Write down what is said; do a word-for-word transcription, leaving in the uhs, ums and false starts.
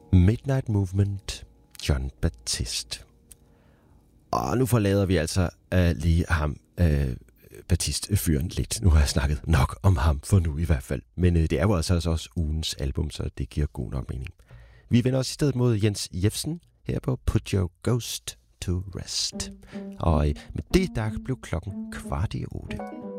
Midnight Movement, Jon Batiste. Og nu forlader vi altså uh, lige ham, uh, Batiste-fyren lidt. Nu har jeg snakket nok om ham, for nu i hvert fald. Men uh, det er jo altså også ugens album, så det giver god nok mening. Vi vender os i stedet mod Jens Jefsen her på Put Your Ghost to Rest. Og uh, med det, der blev klokken kvart i otte.